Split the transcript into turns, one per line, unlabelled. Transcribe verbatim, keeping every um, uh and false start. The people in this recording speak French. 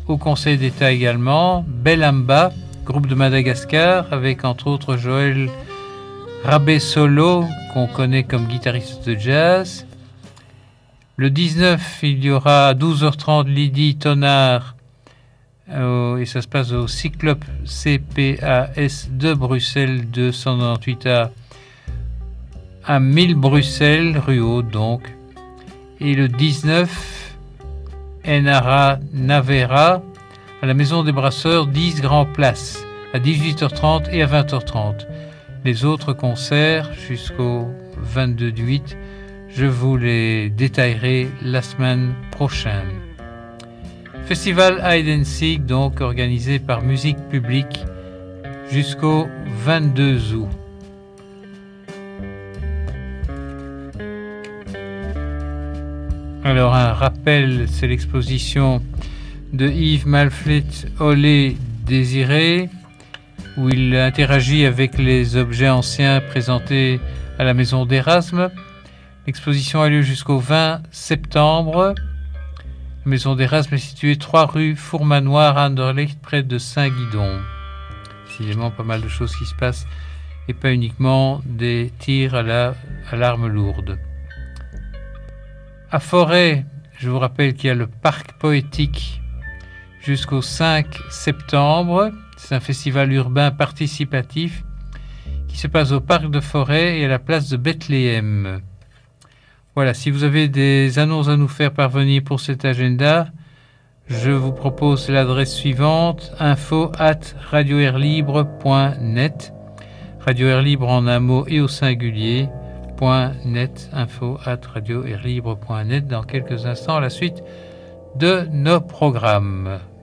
au Conseil d'État également, Bellamba, groupe de Madagascar, avec entre autres Joël Rabé-Solo, qu'on connaît comme guitariste de jazz. Le dix-neuf, il y aura à douze heures trente Lydie Tonard, euh, et ça se passe au Cyclope C P A S de Bruxelles, deux cent quatre-vingt-huit A à mille Bruxelles, rue Haute donc. Et le dix-neuf, Enara Navera, à la Maison des Brasseurs, dix Grand Place, à dix-huit heures trente et à vingt heures trente. Les autres concerts jusqu'au vingt-deux du huit, je vous les détaillerai la semaine prochaine. Festival Hide and Seek, donc organisé par Musique Publique jusqu'au vingt-deux août. Alors un rappel, c'est l'exposition de Yves Malflit Olé Désiré, où il interagit avec les objets anciens présentés à la Maison d'Erasme. L'exposition a lieu jusqu'au vingt septembre. La Maison d'Erasme est située trois rue Fourmanoir à Anderlecht, près de Saint-Guidon. Décidément, pas mal de choses qui se passent, et pas uniquement des tirs à, la, à l'arme lourde. À Forêt, je vous rappelle qu'il y a le Parc Poétique jusqu'au cinq septembre. C'est un festival urbain participatif qui se passe au Parc de Forêt et à la place de Bethléem. Voilà, si vous avez des annonces à nous faire parvenir pour cet agenda, je vous propose l'adresse suivante, info arobase radio air libre point net, Radio Air Libre en un mot et au singulier, .net, info arobase radio air libre point net. Dans quelques instants, la suite de nos programmes.